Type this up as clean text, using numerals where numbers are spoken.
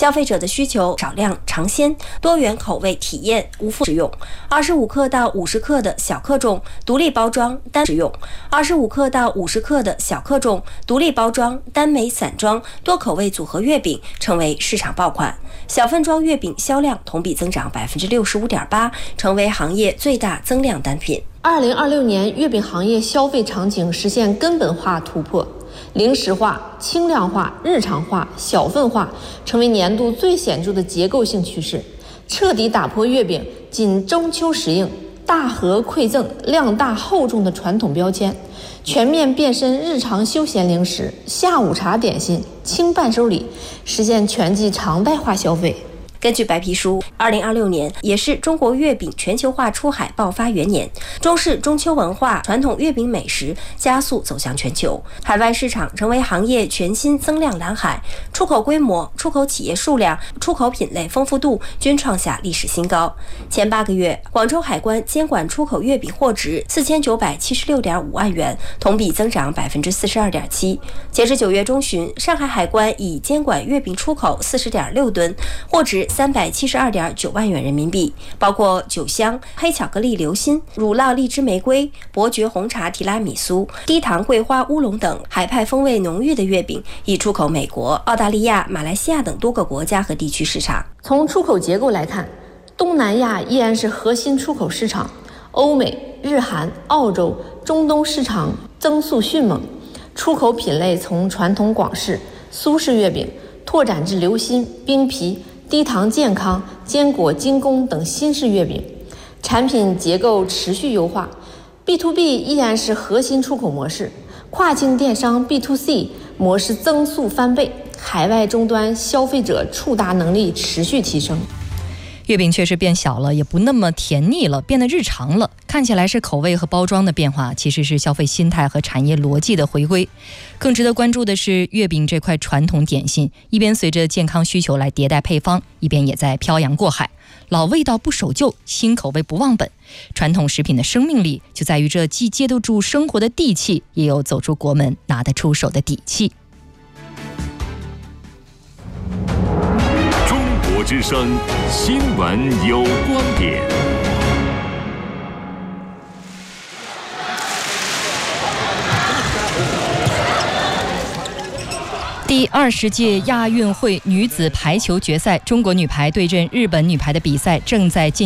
消费者的需求少量尝鲜、多元口味体验无负食用，25克到50克的小克重独立包装单食用，25克到50克的小克重独立包装单枚散装多口味组合月饼成为市场爆款，小分装月饼销量同比增长65.8%，成为行业最大增量单品。 2026年，月饼行业消费场景实现根本化突破，零食化、轻量化、日常化、小份化成为年度最显著的结构性趋势，彻底打破月饼仅中秋时令、大盒馈赠、量大厚重的传统标签，全面变身日常休闲零食、下午茶点心、轻伴手礼，实现全季常态化消费。 根据白皮书，2026年也是中国月饼全球化出海爆发元年，中式中秋文化、传统月饼美食加速走向全球，海外市场成为行业全新增量蓝海，出口规模、出口企业数量、出口品类丰富度均创下历史新高。前8个月，广州海关监管出口月饼货值4976.5万元，同比增长42.7%。截至9月中旬，上海海关已监管月饼出口40.6吨，货值372.9万元人民币，包括酒香、黑巧克力流心、乳酪荔枝玫瑰、伯爵红茶提拉米苏、低糖桂花乌龙等海派风味浓郁的月饼，已出口美国、澳大利亚、马来西亚等多个国家和地区市场。 从出口结构来看，东南亚依然是核心出口市场，欧美、日韩、澳洲、中东市场增速迅猛，出口品类从传统广式、苏式月饼拓展至流心、冰皮、低糖健康、坚果精工等新式月饼，产品结构持续优化。B2B 依然是核心出口模式，跨境电商 B2C 模式增速翻倍，海外终端消费者触达能力持续提升。 月饼确实变小了，也不那么甜腻了，变得日常了。看起来是口味和包装的变化，其实是消费心态和产业逻辑的回归。更值得关注的是，月饼这块传统点心，一边随着健康需求来迭代配方，一边也在漂洋过海。老味道不守旧，新口味不忘本。传统食品的生命力就在于这既接得住生活的地气，也有走出国门拿得出手的底气。 之声新闻有观点。 第20届亚运会女子排球决赛，中国女排对阵日本女排的比赛正在进行。